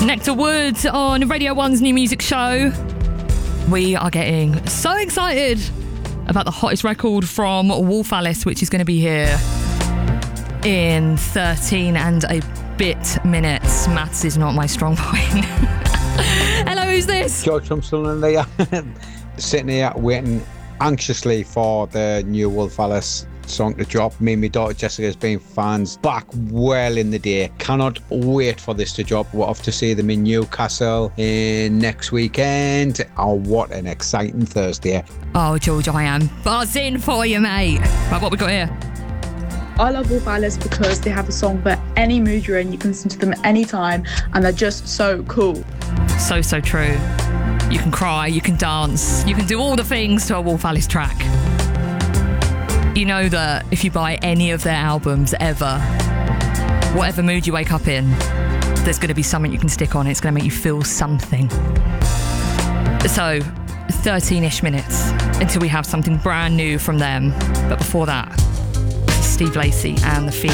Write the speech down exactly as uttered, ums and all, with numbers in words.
Nectar Woods on Radio one's new music show. We are getting so excited about the hottest record from Wolf Alice, which is going to be here in thirteen and a bit minutes. Maths is not my strong point. Hello, who's this? George from Sunderland there. Sitting here waiting anxiously for the new Wolf Alice song to drop. Me and my daughter Jessica has been fans back well in the day. Cannot wait for this to drop. We're off to see them in Newcastle in next weekend. Oh, what an exciting Thursday. Oh, George, I am buzzing for you, mate. Right, what we got here? I love Wolf Alice because they have a song for any mood you're in. You can listen to them at any time and they're just so cool. So, so true. You can cry, you can dance, you can do all the things to a Wolf Alice track. You know that if you buy any of their albums ever, whatever mood you wake up in, there's going to be something you can stick on. It's going to make you feel something. So, thirteen-ish minutes until we have something brand new from them. But before that, Steve Lacy and The Phoenix.